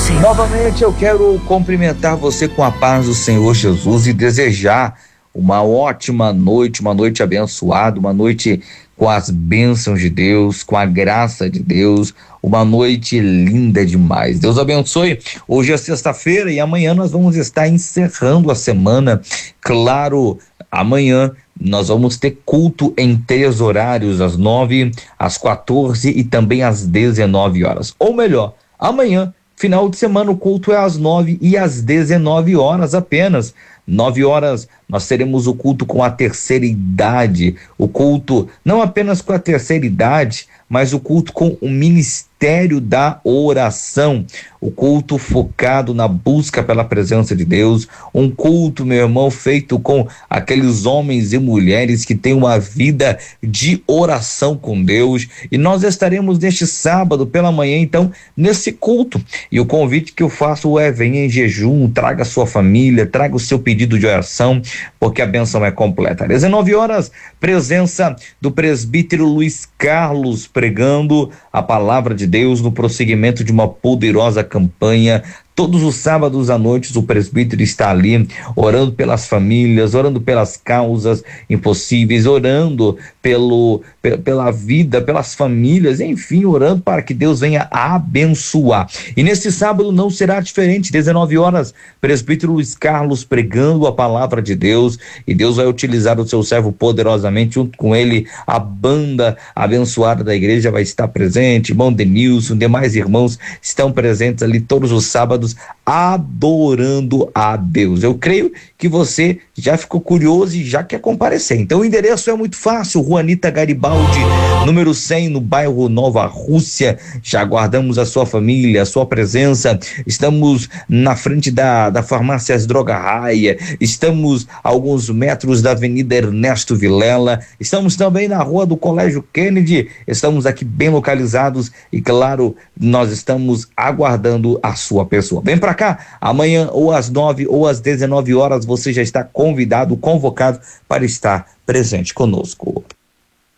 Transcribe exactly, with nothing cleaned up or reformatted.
Novamente eu quero cumprimentar você com a paz do Senhor Jesus e desejar uma ótima noite, uma noite abençoada, uma noite com as bênçãos de Deus, com a graça de Deus, uma noite linda demais. Deus abençoe. Hoje é sexta-feira e amanhã nós vamos estar encerrando a semana. Claro, amanhã nós vamos ter culto em três horários, às nove, às quatorze e também às dezenove horas. Ou melhor, amanhã, final de semana, o culto é às nove e às dezenove horas apenas. Nove horas nós teremos o culto com a terceira idade, o culto não apenas com a terceira idade, mas o culto com o ministério da oração, o culto focado na busca pela presença de Deus, um culto, meu irmão, feito com aqueles homens e mulheres que têm uma vida de oração com Deus, e nós estaremos neste sábado pela manhã, então, nesse culto, e o convite que eu faço é: venha em jejum, traga a sua família, traga o seu pedido de oração, porque a bênção é completa. Às dezenove horas, presença do presbítero Luiz Carlos pregando a palavra de Deus no prosseguimento de uma poderosa campanha. Todos os sábados à noite o presbítero está ali orando pelas famílias, orando pelas causas impossíveis, orando pelo, pela vida, pelas famílias, enfim, orando para que Deus venha abençoar. E nesse sábado não será diferente. dezenove horas, presbítero Luiz Carlos pregando a palavra de Deus, e Deus vai utilizar o seu servo poderosamente. Junto com ele, a banda abençoada da igreja vai estar presente, irmão Denilson, demais irmãos estão presentes ali todos os sábados adorando a Deus. Eu creio que você já ficou curioso e já quer comparecer. Então o endereço é muito fácil: Juanita Garibaldi, número cem, no bairro Nova Rússia. Já aguardamos a sua família, a sua presença. Estamos na frente da, da farmácia Droga Raia, estamos a alguns metros da Avenida Ernesto Vilela, estamos também na rua do Colégio Kennedy, estamos aqui bem localizados e, claro, nós estamos aguardando a sua pessoa. Vem pra cá, amanhã ou às nove ou às dezenove horas você já está convidado, convocado para estar presente conosco.